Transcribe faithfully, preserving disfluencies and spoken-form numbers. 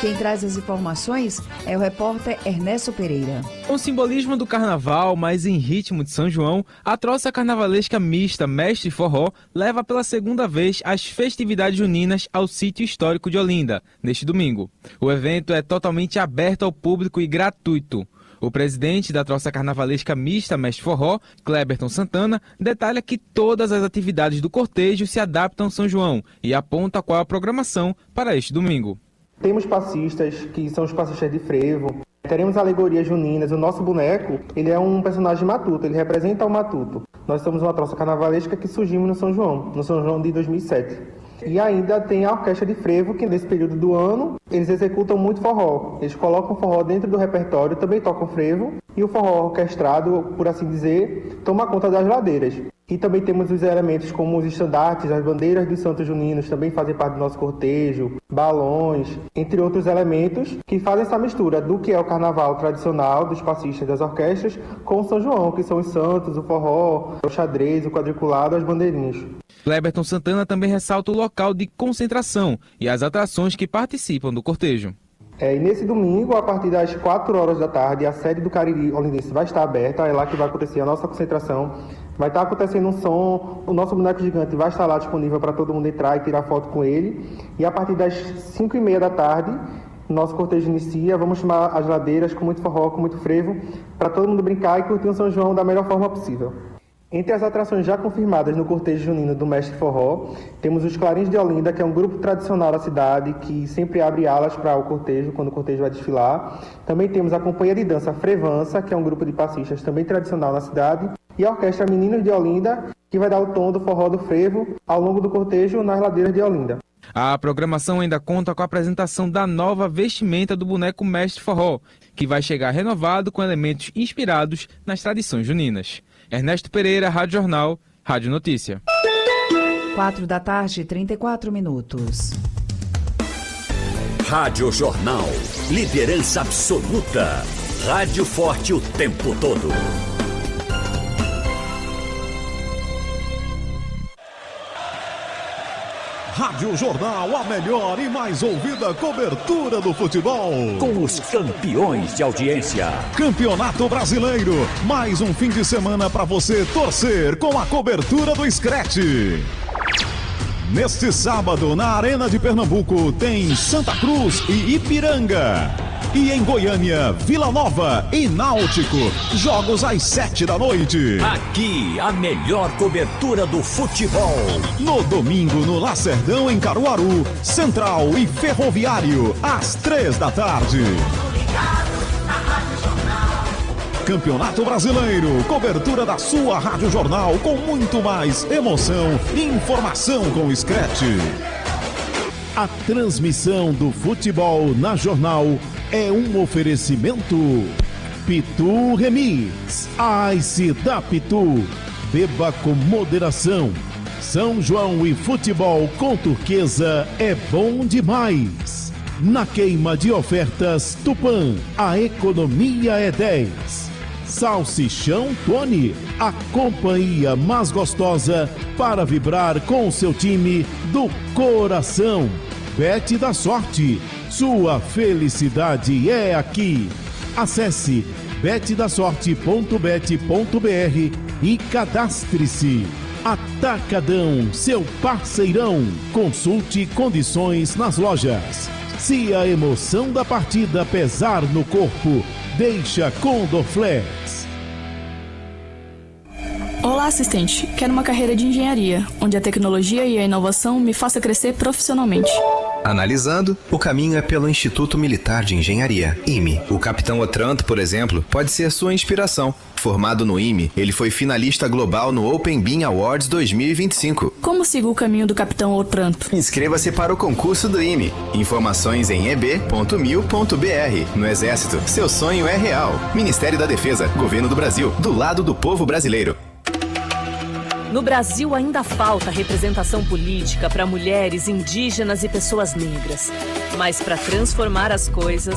Quem traz as informações é o repórter Ernesto Pereira. Com o simbolismo do carnaval, mas em ritmo de São João, a troça carnavalesca mista Mestre Forró leva pela segunda vez as festividades juninas ao sítio histórico de Olinda, neste domingo. O evento é totalmente aberto ao público e gratuito. O presidente da troça carnavalesca mista Mestre Forró, Cleberton Santana, detalha que todas as atividades do cortejo se adaptam ao São João e aponta qual a programação para este domingo. Temos passistas, que são os passistas de frevo. Teremos alegorias juninas. O nosso boneco, ele é um personagem matuto, ele representa o matuto. Nós somos uma troça carnavalesca que surgimos no São João, no São João de dois mil e sete. E ainda tem a orquestra de frevo, que nesse período do ano, eles executam muito forró. Eles colocam forró dentro do repertório, também tocam frevo. E o forró orquestrado, por assim dizer, toma conta das ladeiras. E também temos os elementos como os estandartes, as bandeiras dos santos juninos também fazem parte do nosso cortejo, balões, entre outros elementos que fazem essa mistura do que é o carnaval tradicional dos passistas das orquestras com o São João, que são os santos, o forró, o xadrez, o quadriculado, as bandeirinhas. Cleberton Santana também ressalta o local de concentração e as atrações que participam do cortejo. É, e nesse domingo, a partir das quatro horas da tarde, a sede do Cariri Olindense vai estar aberta, é lá que vai acontecer a nossa concentração. Vai estar acontecendo um som, o nosso boneco gigante vai estar lá disponível para todo mundo entrar e tirar foto com ele. E a partir das cinco e meia da tarde, nosso cortejo inicia, vamos chamar as ladeiras com muito forró, com muito frevo, para todo mundo brincar e curtir o São João da melhor forma possível. Entre as atrações já confirmadas no cortejo junino do Mestre Forró, temos os Clarins de Olinda, que é um grupo tradicional da cidade, que sempre abre alas para o cortejo, quando o cortejo vai desfilar. Também temos a Companhia de Dança Frevança, que é um grupo de passistas também tradicional na cidade. E a Orquestra Meninos de Olinda, que vai dar o tom do forró do frevo ao longo do cortejo nas ladeiras de Olinda. A programação ainda conta com a apresentação da nova vestimenta do boneco Mestre Forró, que vai chegar renovado com elementos inspirados nas tradições juninas. Ernesto Pereira, Rádio Jornal, Rádio Notícia. Quatro da tarde, trinta e quatro minutos. Rádio Jornal, liderança absoluta. Rádio forte o tempo todo. Rádio Jornal, a melhor e mais ouvida cobertura do futebol. Com os campeões de audiência. Campeonato Brasileiro, mais um fim de semana para você torcer com a cobertura do Scratch. Neste sábado, na Arena de Pernambuco, tem Santa Cruz e Ipiranga. E em Goiânia, Vila Nova e Náutico. Jogos às sete da noite. Aqui, a melhor cobertura do futebol. No domingo, no Lacerdão, em Caruaru, Central e Ferroviário, às três da tarde. Campeonato Brasileiro, cobertura da sua Rádio Jornal com muito mais emoção e informação com o Scratch. A transmissão do futebol na Jornal é um oferecimento Pitu Remix, Ice da Pitu. Beba com moderação. São João e futebol com Turquesa é bom demais. Na queima de ofertas Tupã, a economia é dez. Salsichão Tony, a companhia mais gostosa para vibrar com o seu time do coração. Bet da Sorte, sua felicidade é aqui. Acesse bet da sorte ponto bet ponto br e cadastre-se. Atacadão, seu parceirão. Consulte condições nas lojas. Se a emoção da partida pesar no corpo, deixa com Dorflex. Olá, assistente. Quero uma carreira de engenharia, onde a tecnologia e a inovação me faça crescer profissionalmente. Analisando, o caminho é pelo Instituto Militar de Engenharia, I M E. O capitão Otranto, por exemplo, pode ser sua inspiração. Formado no I M E, ele foi finalista global no Open Bean Awards dois mil e vinte e cinco. Como sigo o caminho do capitão Otranto? Inscreva-se para o concurso do I M E. Informações em e b ponto mil ponto b r. No Exército, seu sonho é real. Ministério da Defesa, Governo do Brasil, do lado do povo brasileiro. No Brasil ainda falta representação política para mulheres, indígenas e pessoas negras. Mas para transformar as coisas,